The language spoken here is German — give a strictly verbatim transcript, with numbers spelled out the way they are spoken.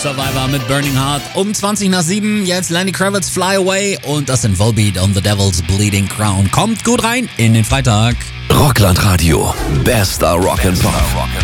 Survivor mit Burning Heart. Um zwanzig nach sieben, jetzt Lenny Kravitz Fly Away und das sind Volbeat on the Devil's Bleeding Crown. Kommt gut rein in den Freitag. Rockland Radio, bester Rock'n'Pop.